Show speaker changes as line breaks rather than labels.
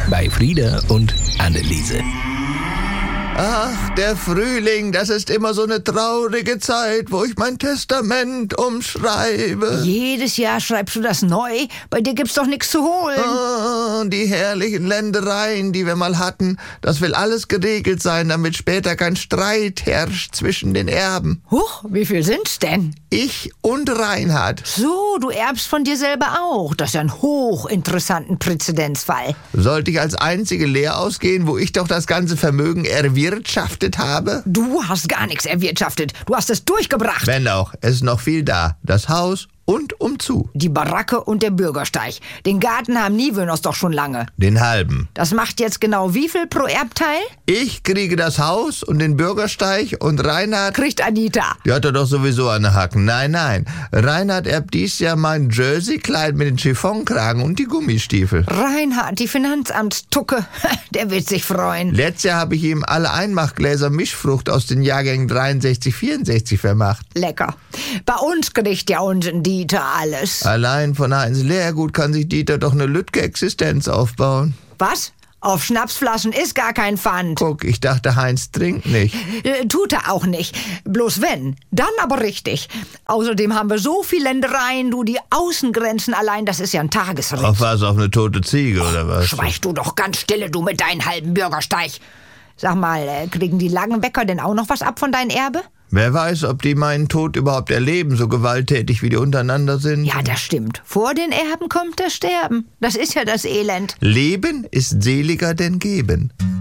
bei Frieda und Anneliese.
Ach, der Frühling, das ist immer so eine traurige Zeit, wo ich mein Testament umschreibe.
Jedes Jahr schreibst du das neu? Bei dir gibt's doch nichts zu holen.
Oh, die herrlichen Ländereien, die wir mal hatten, das will alles geregelt sein, damit später kein Streit herrscht zwischen den Erben.
Huch, wie viel sind's denn?
Ich und Reinhard.
So, du erbst von dir selber auch. Das ist ja ein hochinteressanten Präzedenzfall.
Sollte ich als einzige leer ausgehen, wo ich doch das ganze Vermögen erwirtschaftet habe?
Du hast gar nichts erwirtschaftet. Du hast es durchgebracht.
Wenn auch, es ist noch viel da. Das Haus und umzu.
Die Baracke und der Bürgersteig. Den Garten haben Niewöhners doch schon lange.
Den halben.
Das macht jetzt genau wie viel pro Erbteil?
Ich kriege das Haus und den Bürgersteig und Reinhard...
Kriegt Anita.
Die hat er doch sowieso an den Hacken. Nein. Reinhard erbt dies Jahr mein Jersey-Kleid mit den Chiffonkragen und die Gummistiefel.
Reinhard, die Finanzamtstucke. Der wird sich freuen.
Letztes Jahr habe ich ihm alle Einmachgläser Mischfrucht aus den Jahrgängen 63, 64 vermacht.
Lecker. Bei uns kriegt ja unseren Dieter alles.
Allein von Heinz Lehrgut kann sich Dieter doch eine Lütke-Existenz aufbauen.
Was? Auf Schnapsflaschen ist gar kein Pfand.
Guck, ich dachte, Heinz trinkt nicht.
Tut er auch nicht. Bloß wenn, dann aber richtig. Außerdem haben wir so viele Ländereien, du, die Außengrenzen allein, das ist ja ein Tagesritt.
Auf was, auf eine tote Ziege oder was?
Schweig du doch ganz stille, du mit deinen halben Bürgersteig. Sag mal, kriegen die Langenbecker denn auch noch was ab von deinem Erbe?
Wer weiß, ob die meinen Tod überhaupt erleben, so gewalttätig wie die untereinander sind.
Ja, das stimmt. Vor den Erben kommt das Sterben. Das ist ja das Elend.
Leben ist seliger denn Geben.